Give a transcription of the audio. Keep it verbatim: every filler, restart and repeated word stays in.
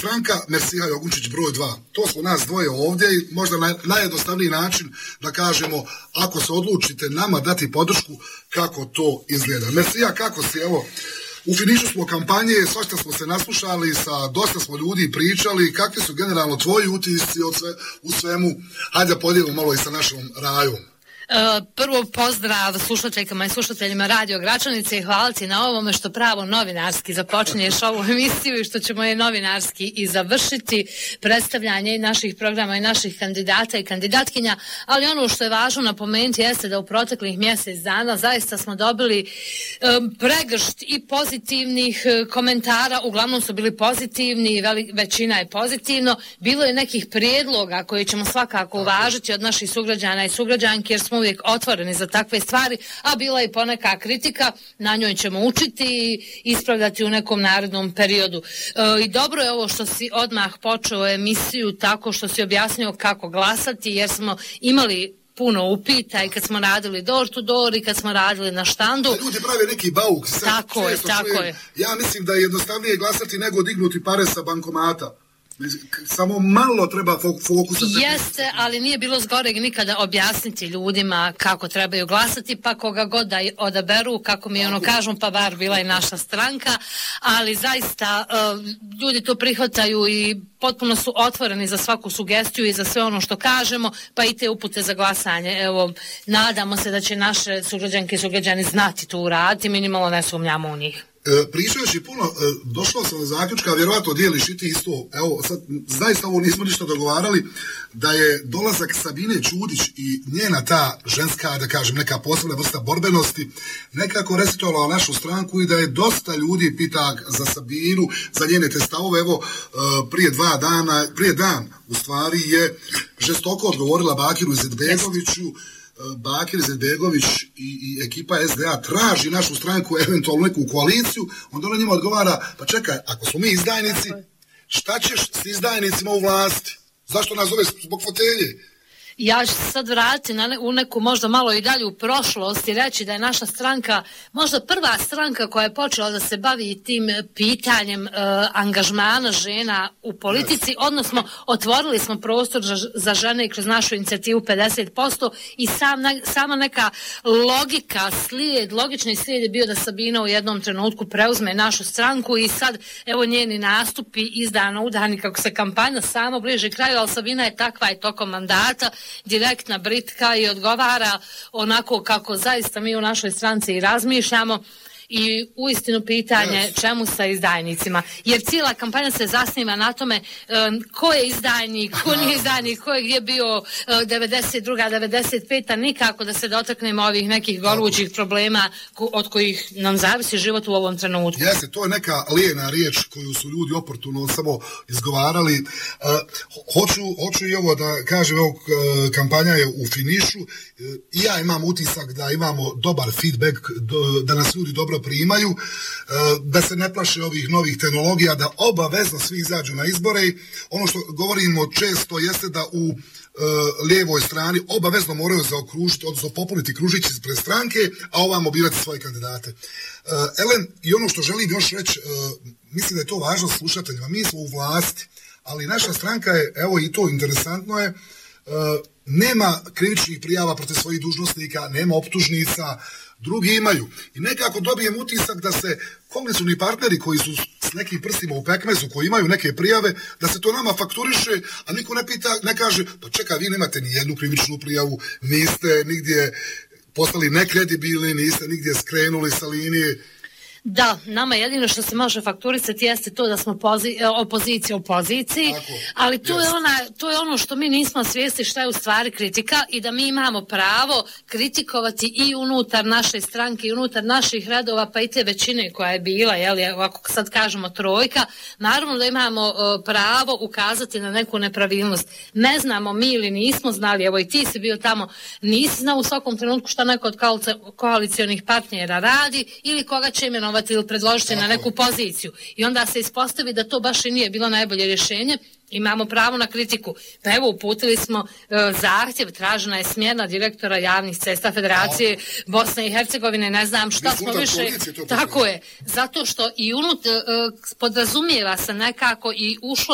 stranka, Mesija Jogunčić broj dva. To smo nas dvoje ovdje i možda na, najjednostavniji način da kažemo, ako se odlučite nama dati podršku, kako to izgleda. Mesija, kako si, evo, u finišu smo kampanje, svašta smo se naslušali, sa dosta smo ljudi pričali, kakvi su generalno tvoji utisci od sve, u svemu, hajde da podijelimo malo i sa našom Rajom. Prvo pozdrav slušateljkama i slušateljima Radio Gračanice i hvala ti na ovome što pravo novinarski započinješ ovu emisiju i što ćemo je novinarski i završiti predstavljanje i naših programa i naših kandidata i kandidatkinja, ali ono što je važno napomenuti jeste da u proteklih mjesec dana zaista smo dobili um, pregršt i pozitivnih uh, komentara, uglavnom su bili pozitivni i veli, većina je pozitivno, bilo je nekih prijedloga koje ćemo svakako uvažiti od naših sugrađana i sugrađanki jer smo uvijek otvoreni za takve stvari, a bila je poneka kritika, na njoj ćemo učiti i ispravljati u nekom narednom periodu. E, I dobro je ovo što si odmah počeo emisiju tako što si objasnio kako glasati, jer smo imali puno upita i kad smo radili door to door i kad smo radili na štandu. Ljudi prave neki bauk. Tako je, tako čujem. je. Ja mislim da je jednostavnije glasati nego dignuti pare sa bankomata. Samo malo treba fokusa. Jeste, ali nije bilo zgoreg nikada objasniti ljudima kako trebaju glasati, pa koga god da odaberu, kako mi ono kažem, pa bar bila i naša stranka, ali zaista uh, ljudi to prihvataju i potpuno su otvoreni za svaku sugestiju i za sve ono što kažemo, pa i te upute za glasanje. Evo, nadamo se da će naše sugrađanke i sugrađani znati to uraditi, minimalno ne sumnjamo u njih. E, pričajući puno, e, došao sam do zaključka, vjerovatno dijeliš i ti isto, evo, sad, zaista ovo nismo ništa dogovarali, da je dolazak Sabine Čudić i njena ta ženska, da kažem, neka posebna vrsta borbenosti, nekako resetovala našu stranku i da je dosta ljudi pita za Sabinu, za njene te stavove, evo, e, prije dva dana, prije dan, u stvari, je žestoko odgovorila Bakiru Izetbegoviću. Bakir Izetbegović i, i ekipa S D A traži našu stranku eventualno neku koaliciju, onda ona njima odgovara, pa čekaj, ako smo mi izdajnici, šta ćeš s izdajnicima u vlasti? Zašto nas zove zbog fotelje? Ja ću se sad vratiti na ne, u neku možda malo i dalje u prošlost i reći da je naša stranka možda prva stranka koja je počela da se bavi tim pitanjem e, angažmana žena u politici, yes. odnosno otvorili smo prostor za, za žene kroz našu inicijativu pedeset posto i sam, ne, sama neka logika, slijed, logični slijed je bio da Sabina u jednom trenutku preuzme našu stranku i sad evo njeni nastupi iz dana u dan kako se kampanja samo bliže kraju, ali Sabina je takva i tokom mandata direktna britka i odgovara onako kako zaista mi u našoj stranci i razmišljamo i uistinu pitanje yes. čemu sa izdajnicima. Jer cijela kampanja se zasniva na tome um, ko je izdajnik, ko nije izdajnik, ko je gdje bio uh, devedeset druga devedeset peta nikako da se dotaknemo ovih nekih gorućih problema ko, od kojih nam zavisi život u ovom trenutku. Jeste, to je neka lijena riječ koju su ljudi oportuno samo izgovarali. Uh, hoću, hoću i ovo da kažem, evo, kampanja je u finišu uh, i ja imam utisak da imamo dobar feedback, do, da nas ljudi dobro primaju, da se ne plaše ovih novih tehnologija, da obavezno svi izađu na izbore. Ono što govorimo često jeste da u uh, lijevoj strani obavezno moraju zaokružiti, odnosno popuniti kružić ispred stranke, a ovamo birati svoje kandidate. Uh, Elen, i ono što želim još reći, uh, mislim da je to važno slušateljima, mi smo u vlasti, ali naša stranka je, evo i to interesantno je, uh, nema krivičnih prijava protiv svojih dužnosnika, nema optužnica, drugi imaju. I nekako dobijem utisak da se koalicioni partneri koji su s nekim prstima u pekmezu, koji imaju neke prijave, da se to nama fakturiše, a niko ne pita, ne kaže, pa čekaj, vi nemate ni jednu krivičnu prijavu, niste nigdje postali nekredibilni, niste nigdje skrenuli sa linije. Da, nama jedino što se može fakturisati jeste to da smo pozi- opozicija u poziciji, tako, ali to je, ona, to je ono što mi nismo svijesti šta je u stvari kritika i da mi imamo pravo kritikovati i unutar naše stranke i unutar naših redova, pa i te većine koja je bila, jel, ako sad kažemo trojka, naravno da imamo uh, pravo ukazati na neku nepravilnost. Ne znamo mi ili nismo znali, evo i ti si bio tamo, nisi znao u svakom trenutku šta neko od koalicijonih partnera radi ili koga će imenovati ili predložiti na neku poziciju. I onda se ispostavi da to baš i nije bilo najbolje rješenje. Imamo pravo na kritiku. Pa evo, uputili smo uh, zahtjev, tražena je smjena direktora javnih cesta Federacije Bosne i Hercegovine, ne znam šta smo više. Tako je. Zato što i unut uh, podrazumijeva se nekako i ušlo